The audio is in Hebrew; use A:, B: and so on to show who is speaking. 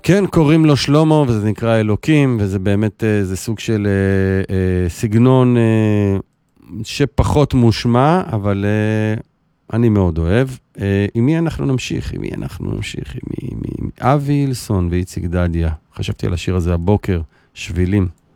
A: כן, קוראים לו שלמה, וזה נקרא אלוקים, וזה באמת, זה סוג של סגנון שפחות מושמע, אבל אני מאוד אוהב. עם מי אנחנו נמשיך? עם אבי הילסון ואיציק דדיה. חשבתי על השיר הזה הבוקר, שבילים.